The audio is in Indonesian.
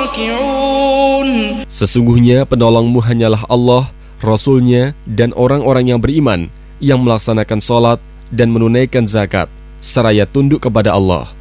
راكعون. Sesungguhnya penolongmu hanyalah Allah, Rasul-Nya, dan orang-orang yang beriman, yang melaksanakan sholat dan menunaikan zakat, seraya tunduk kepada Allah.